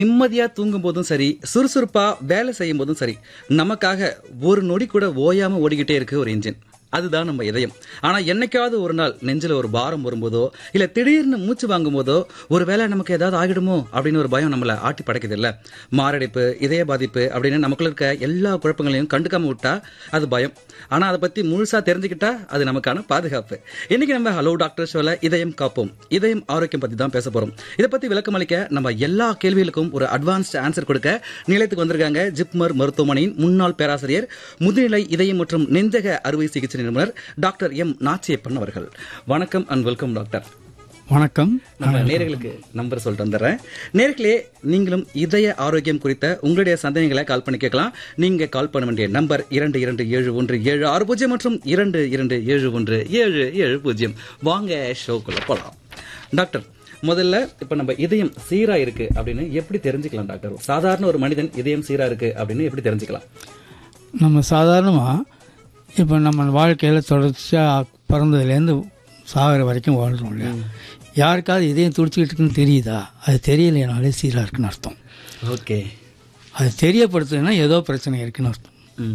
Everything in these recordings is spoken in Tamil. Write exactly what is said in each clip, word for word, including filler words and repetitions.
நிம்மதியா தூங்கும் போதும் சரி, சுறுசுறுப்பா வேலை செய்யும் போதும் சரி, நமக்காக ஒரு நொடி கூட ஓயாம ஓடிக்கிட்டே இருக்கு ஒரு இன்ஜின். அதுதான் நம்ம இதயம். ஆனா என்னைக்காவது ஒரு நாள் நெஞ்சில ஒரு பாரம் வரும்போதோ இல்ல திடீர்னு மூச்சு வாங்கும் போதோ ஒருவேளை நமக்கு ஏதாவது ஆகிடுமோ அப்படின்னு ஒரு பயம் நம்மள ஆட்டி படைக்குது இல்ல. மாரடைப்பு, இதய பாதிப்பு அப்படின்னு நமக்குள்ள இருக்க எல்லா குழப்பங்களையும் கண்டுக்காம விட்டா அது பயம். ஆனா அதை பத்தி முழுசா தெரிஞ்சுக்கிட்டா அது நமக்கான பாதுகாப்பு. இன்னைக்கு நம்ம ஹலோ டாக்டர் ஷோல இதயம் காப்போம், இதயம் ஆரோக்கியம் பத்தி தான் பேச போறோம். இதை பத்தி விளக்கம் அளிக்க நம்ம எல்லா கேள்விகளுக்கும் ஒரு அட்வான்ஸ்ட் ஆன்சர் கொடுக்க நிலையத்துக்கு வந்திருக்காங்க ஜிப்மர் மருத்துவமனையின் முன்னாள் பேராசிரியர், முதுநிலை இதயம் மற்றும் நெஞ்சக அறுவை சிகிச்சை நிபுணர் டாக்டர் எம் நாச்சியப்பன் அவர்கள். வணக்கம் அண்ட் வெல்கம் டாக்டர். வணக்கம். நம்ம நேயர்களுக்கு நம்பர் சொல்லிட்டு வந்துடுறேன். நேயர்களே, நீங்களும் இதய ஆரோக்கியம் குறித்த உங்களுடைய சந்தேகங்களை கால் பண்ணி கேட்கலாம். நீங்க கால் பண்ண வேண்டிய நம்பர் இரண்டு இரண்டு ஏழு ஒன்று ஏழு ஆறு பூஜ்ஜியம் மற்றும் இரண்டு இரண்டு ஏழு ஒன்று ஏழு ஏழு பூஜ்ஜியம். வாங்க ஷோக்குள்ள போலாம். டாக்டர், முதல்ல இப்ப நம்ம இதயம் சீரா இருக்கு அப்படின்னு எப்படி தெரிஞ்சுக்கலாம் டாக்டர்? சாதாரண ஒரு மனிதன் இதயம் சீரா இருக்கு அப்படின்னு எப்படி தெரிஞ்சுக்கலாம்? நம்ம சாதாரணமாக இப்போ நம்ம வாழ்க்கையில் தொடர்ச்சியாக பிறந்ததுலேருந்து சாகிற வரைக்கும் வாழ்கிறோம் இல்லையா? யாருக்காவது இதயம் துடிச்சிக்கிட்டு இருக்குன்னு தெரியுதா? அது தெரியலைனாலே சீராக இருக்குன்னு அர்த்தம். ஓகே. அது தெரியப்படுத்துதுன்னா ஏதோ பிரச்சனை இருக்குன்னு அர்த்தம்.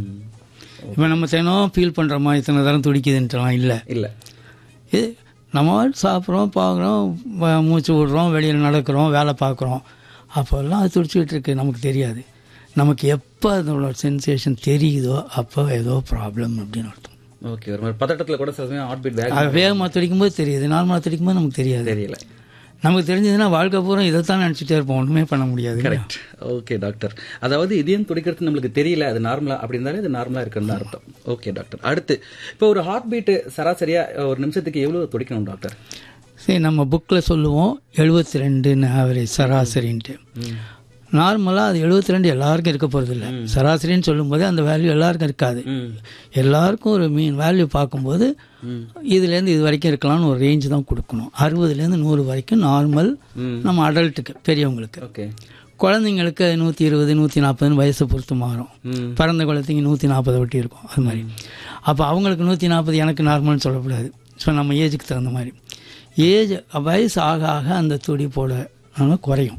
இப்போ நம்ம தினம் ஃபீல் பண்ணுறோமா இத்தனை தரம் துடிக்குதுன்ட்டுலாம் இல்லை இல்லை. இது நம்ம சாப்பிட்றோம், பார்க்குறோம், மூச்சு விடுறோம், வெளியில் நடக்கிறோம், வேலை பார்க்குறோம், அப்போல்லாம் அது துடிச்சிக்கிட்டு இருக்கு, நமக்கு தெரியாது. நமக்கு எப்போ அதோட சென்சேஷன் தெரியுதோ அப்போ ஏதோ ப்ராப்ளம் அப்படின்னு அர்த்தம். ஓகே. ஒரு மாதிரி பதட்டத்தில் கூட சில சமயம் ஹார்ட் பீட் வேக அது வேகமாக துடிக்கும்போது தெரியுது, நார்மலாக துடிக்கும்போது நமக்கு தெரியாது. தெரியல. நமக்கு தெரிஞ்சதுன்னா வாழ்க்கை பூரா இதைத்தான் நினச்சிட்டே இருப்போம், ஒன்றுமே பண்ண முடியாது. கரெக்ட். Okay doctor. அதாவது இதயம் துடிக்கிறது நம்மளுக்கு தெரியல, அது நார்மலா அப்படி இருந்தாலே அது நார்மலா இருக்குன்னு அர்த்தம். Okay doctor. அடுத்து, இப்போ ஒரு ஹார்ட் பீட் சராசரியா ஒரு நிமிஷத்துக்கு எவ்வளவு துடிக்கணும் டாக்டர்? சரி, நம்ம புக்கில் சொல்லுவோம் எழுபத்தி ரெண்டுன்னு ஆவரேஜ் சராசரின்ட்டு. நார்மலாக அது எழுபத்தி ரெண்டு எல்லாருக்கும் இருக்க போகிறது இல்லை. சராசரின்னு சொல்லும்போது அந்த வேல்யூ எல்லாருக்கும் இருக்காது. எல்லாருக்கும் ஒரு மீன் வேல்யூ பார்க்கும்போது இதுலேருந்து இது வரைக்கும் இருக்கலாம்னு ஒரு ரேஞ்சு தான் கொடுக்கணும். அறுபதுலேருந்து நூறு வரைக்கும் நார்மல் நம்ம அடல்ட்டுக்கு, பெரியவங்களுக்கு. ஓகே. குழந்தைங்களுக்கு நூற்றி இருபது நூற்றி நாற்பதுன்னு வயசை பொறுத்து மாறும். பிறந்த குழந்தைங்க நூற்றி நாற்பதை ஒட்டி இருக்கும் அது மாதிரி. அப்போ அவங்களுக்கு நூற்றி நாற்பது எனக்கு நார்மல்னு சொல்லக்கூடாது. ஸோ நம்ம ஏஜுக்கு தகுந்த மாதிரி ஏஜ் வயசு ஆக ஆக அந்த துடிப்போட நம்ம குறையும்.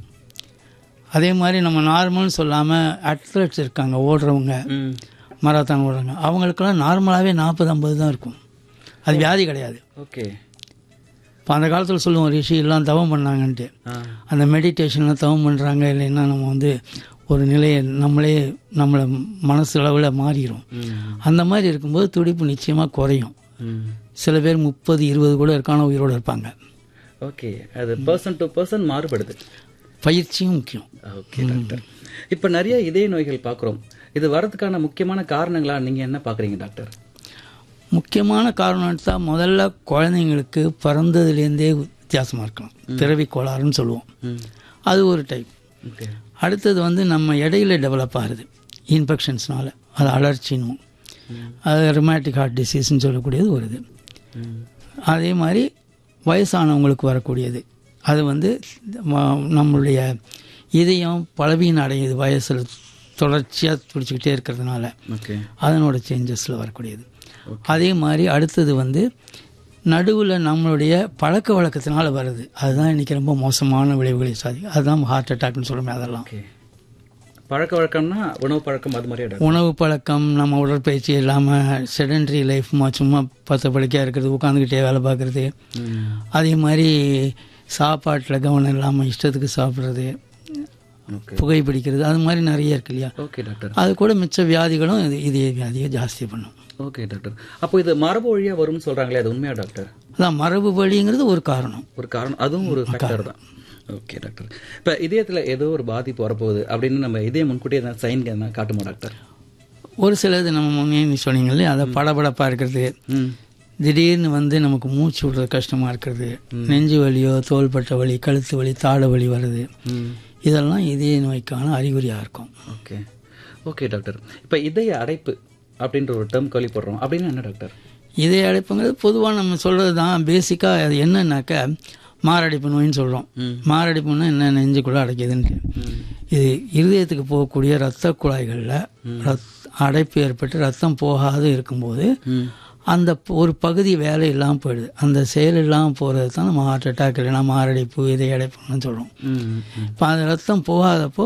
அதே மாதிரி நம்ம நார்மல்னு சொல்லாமல் அத்லெட்ஸ் இருக்காங்க, ஓடுறவங்க, மராத்தான் ஓடுறவங்க, அவங்களுக்கெல்லாம் நார்மலாகவே நாற்பது ஐம்பது தான் இருக்கும். அது வியாதி கிடையாது. ஓகே. இப்போ அந்த காலத்தில் சொல்லுவோம் ரிஷி எல்லாம் தவம் பண்ணாங்கன்ட்டு. அந்த மெடிடேஷன்லாம் தவம் பண்ணுறாங்க இல்லைன்னா நம்ம வந்து ஒரு நிலையை நம்மளே நம்மளை மனசு அளவில் மாறிடும். அந்த மாதிரி இருக்கும்போது துடிப்பு நிச்சயமாக குறையும். சில பேர் முப்பது இருபது கூட இருக்கான உயிரோடு இருப்பாங்க. ஓகே. அது பர்சன் டு பர்சன் மாறுபடுது. பயிற்சியும் முக்கியம். Okay doctor. இப்போ நிறைய இதய நோய்கள் பார்க்குறோம். இது வரதுக்கான முக்கியமான காரணங்களா நீங்கள் என்ன பார்க்குறீங்க டாக்டர்? முக்கியமான காரணம் தான் முதல்ல குழந்தைங்களுக்கு பிறந்ததுலேருந்தே வித்தியாசமாக இருக்கலாம். பிறவி கோளாறுன்னு சொல்லுவோம், அது ஒரு டைப். அடுத்தது வந்து நம்ம இடையில டெவலப் ஆகுது இன்ஃபெக்ஷன்ஸ்னால, அது அலர்ச்சினும், அது ரிமேட்டிக் ஹார்ட் டிசீஸ்ன்னு சொல்லக்கூடியது வருது. அதே மாதிரி வயசானவங்களுக்கு வரக்கூடியது, அது வந்து நம்மளுடைய இதயம் பலவீனம் அடையுது வயசில் தொடர்ச்சியாக துடிச்சிக்கிட்டே இருக்கிறதுனால, அதனோட சேஞ்சஸில் வரக்கூடியது. அதே மாதிரி அடுத்தது வந்து நடுவில் நம்மளுடைய பழக்க வழக்கத்தினால வருது, அதுதான் இன்றைக்கி ரொம்ப மோசமான விளைவுகளை சாதி, அதுதான் ஹார்ட் அட்டாக்னு சொல்லுமே. அதெல்லாம் பழக்க வழக்கம்னா உணவு பழக்கம், அது மாதிரி உணவு பழக்கம், நம்ம உடற்பயிற்சி இல்லாமல் செடன்ட்ரி லைஃப், சும்மா பத்து படுக்கையாக இருக்கிறது, உட்காந்துக்கிட்டே வேலை பார்க்குறது, அதே மாதிரி சாப்பாட்டில் கவனம் இல்லாமல் இஷ்டத்துக்கு சாப்பிட்றது, புகைப்பிடிக்கிறது, அது மாதிரி நிறைய இருக்கு இல்லையா? Okay doctor. அது கூட மிச்ச வியாதிகளும் இது இதே வியாதியை ஜாஸ்தி பண்ணும். Okay doctor. அப்போ இது மரபு வழியாக வரும்னு சொல்கிறாங்களே, அது உண்மையா டாக்டர்? அதான் மரபு வழிங்கிறது ஒரு காரணம். ஒரு காரணம், அதுவும் ஒரு ஃபேக்டர் தான். Okay doctor. இப்போ இதயத்தில் ஏதோ ஒரு பாதிப்பு வரப்போகுது அப்படின்னு நம்ம இதயம் முன்கூட்டியே எதாவது சைன் காட்டுமா டாக்டர்? ஒரு சிலது நம்ம முன்னே சொன்னீங்களே, அதை படபடப்பாக இருக்கிறது, திடீர்னு வந்து நமக்கு மூச்சு விடுறது கஷ்டமாக இருக்கிறது, நெஞ்சு வலியோ தோள்பட்ட வலி, கழுத்து வலி, தாட வலி வருது, இதெல்லாம் இதய நோய்க்கான அறிகுறியாக இருக்கும். ஓகே. Okay doctor. இப்போ இதய அடைப்பு அப்படின்ற ஒரு டேர்ம் கேள்விப்படுறோம், அப்படின்னு என்ன டாக்டர்? இதய அடைப்புங்கிறது பொதுவாக நம்ம சொல்கிறது தான். பேசிக்காக அது என்னன்னாக்கா மாரடைப்பு நோயின்னு சொல்கிறோம். மாரடைப்புன்னா என்ன, நெஞ்சுக்குள்ளே அடைக்குதுன்ட்டு. இது இருதயத்துக்கு போகக்கூடிய இரத்த குழாய்களில் ரத் அடைப்பு ஏற்பட்டு ரத்தம் போகாது இருக்கும்போது அந்த ஒரு பகுதி வேலை இல்லாமல் போயிடுது. அந்த செயல் இல்லாமல் போகிறது தான் நம்ம ஹார்ட் அட்டாக் இல்லைன்னா மாரடைப்பு இதய அடைப்புன்னு சொல்கிறோம். இப்போ அந்த ரத்தம் போகாதப்போ